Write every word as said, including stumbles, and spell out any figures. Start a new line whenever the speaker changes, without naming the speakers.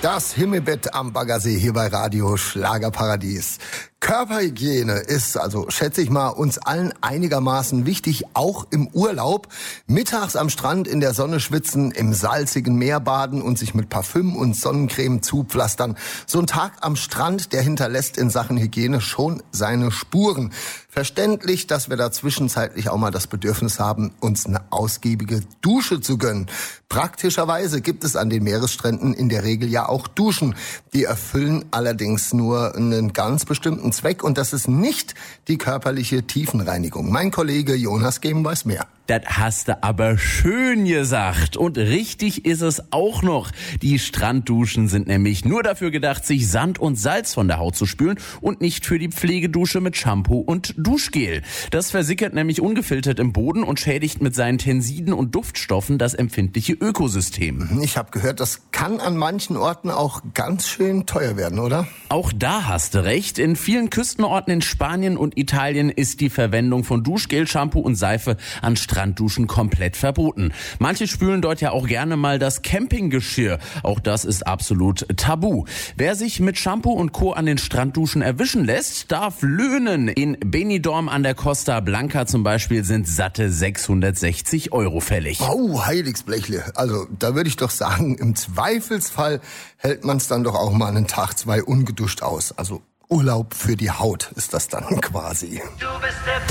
Das Himmelbett am Baggersee hier bei Radio Schlagerparadies. Körperhygiene ist, also schätze ich mal, uns allen einigermaßen wichtig, auch im Urlaub. Mittags am Strand in der Sonne schwitzen, im salzigen Meer baden und sich mit Parfüm und Sonnencreme zupflastern. So ein Tag am Strand, der hinterlässt in Sachen Hygiene schon seine Spuren. Verständlich, dass wir da zwischenzeitlich auch mal das Bedürfnis haben, uns eine ausgiebige Dusche zu gönnen. Praktischerweise gibt es an den Meeresstränden in der Regel ja auch Duschen. Die erfüllen allerdings nur einen ganz bestimmten Zweck und das ist nicht die körperliche Tiefenreinigung. Mein Kollege Jonas Geben weiß mehr.
Das hast du aber schön gesagt. Und richtig ist es auch noch. Die Strandduschen sind nämlich nur dafür gedacht, sich Sand und Salz von der Haut zu spülen und nicht für die Pflegedusche mit Shampoo und Duschgel. Das versickert nämlich ungefiltert im Boden und schädigt mit seinen Tensiden und Duftstoffen das empfindliche Ökosystem.
Ich habe gehört, das kann an manchen Orten auch ganz schön teuer werden, oder?
Auch da hast du recht. In vielen Küstenorten in Spanien und Italien ist die Verwendung von Duschgel, Shampoo und Seife an Strandduschen komplett verboten. Manche spülen dort ja auch gerne mal das Campinggeschirr. Auch das ist absolut tabu. Wer sich mit Shampoo und Co. an den Strandduschen erwischen lässt, darf löhnen. In Benidorm an der Costa Blanca zum Beispiel sind satte sechshundertsechzig Euro fällig.
Oh, Heiligsblechle. Also da würde ich doch sagen, im Zweifelsfall hält man es dann doch auch mal einen Tag, zwei ungeduscht aus. Also Urlaub für die Haut ist das dann quasi.
Du bist der